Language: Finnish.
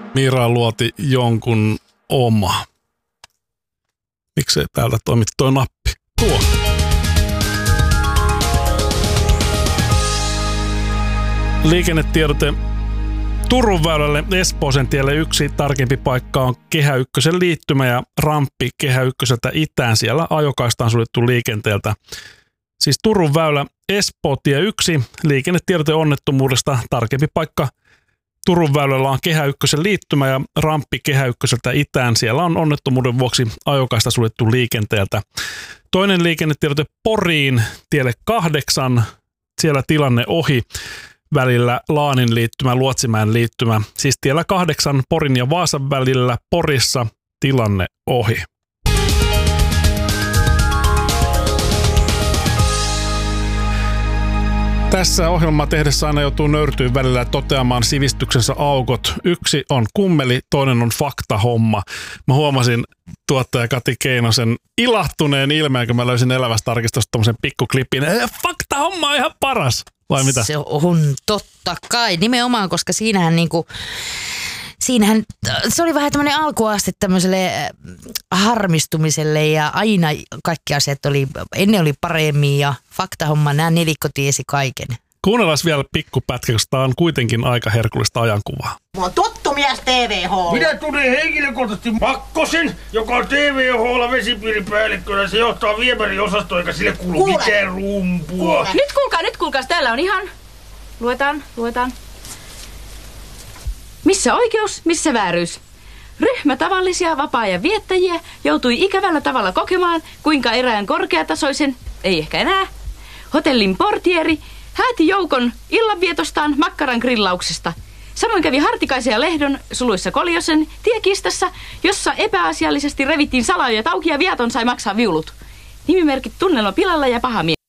Mira luoti jonkun oma. Miksei täältä toimi toi nappi? Tuo. Liikennetiedote Turun väylälle Espooseen tielle 1 tarkempi paikka on Kehä Ykkösen liittymä ja ramppi Kehä Ykköseltä itään. Siellä ajokaista on suljettu liikenteeltä. Siis Turun väylä Espoo-tie 1, liikennetiedote onnettomuudesta tarkempi paikka Turun väylällä on Kehä Ykkösen liittymä ja ramppi Kehä Ykköseltä itään. Siellä on onnettomuuden vuoksi ajokaista suljettu liikenteeltä. Toinen liikennetiedote Poriin tielle 8, siellä tilanne ohi. Välillä Laanin liittymä, Luotsimäen liittymä. Siis tiellä 8 Porin ja Vaasan välillä Porissa tilanne ohi. Tässä ohjelmaa tehdessä aina joutuu nöyrtyyn välillä toteamaan sivistyksensä aukot. Yksi on kummeli, toinen on faktahomma. Mä huomasin tuottaja Kati Keinosen ilahtuneen ilmeen, kun mä löysin Elävästä arkistosta tommosen pikkuklipin. Faktahomma on ihan paras! Vai mitä? Se on totta kai, nimenomaan, koska siinähän se oli vähän tämmöinen alkuaste tämmöiselle harmistumiselle ja aina kaikki asiat ennen oli paremmin ja faktahomma, nämä nelikko tiesi kaiken. Kuunnellaan vielä pikkupätkä, koska tämä on kuitenkin aika herkullista ajankuvaa. Mä oon tottumies TVH. Minä tunnen henkilökohtaisesti Makkosen, joka on TVH:lla vesipiiripäällikkönä. Se johtaa viemäriosastoa, eikä sille kuulu mitään rumpua. Nyt kuulkaas, täällä on ihan... Luetaan. Missä oikeus, missä vääryys? Ryhmä tavallisia vapaa-ajan viettäjiä joutui ikävällä tavalla kokemaan, kuinka erään korkeatasoisen, ei ehkä enää, hotellin portieri hääti joukon illanvietostaan makkaran grillauksesta. Samoin kävi Hartikaisen ja Lehdon suluissa Koljosen tiekistassa, jossa epäasiallisesti revittiin salaojat auki ja viaton sai maksaa viulut. Nimimerkit Tunnelma pilalla ja paha mies.